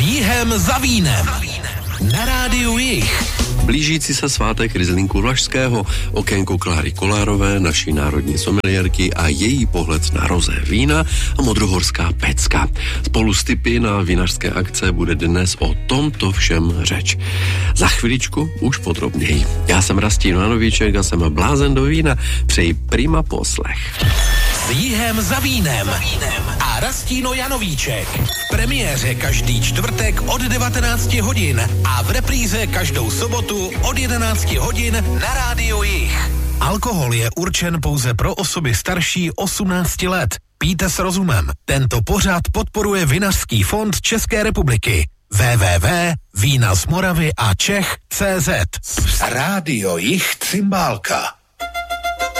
Jihem za vínem. Na rádiu Jih. Blížící se svátek Ryzlinku Vlašského, okénko Kláry Kolárové, naší národní someliérky a její pohled na rozé vína a modrohorská pecka. Spolu s tipy na vinařské akce bude dnes o tomto všem řeč. Za chviličku už podrobněji. Já jsem Rastín Janovíček a jsem blázen do vína. Přeji prima poslech. S Jihem za vínem a Rastíno Janovíček. V premiéře každý čtvrtek od 19 hodin a v repríze každou sobotu od 11 hodin na rádiu Jih. Alkohol je určen pouze pro osoby starší 18 let. Pijte s rozumem. Tento pořad podporuje Vinařský fond České republiky. www.vínazmoravyačech.cz. Rádio Jih Cymbálka.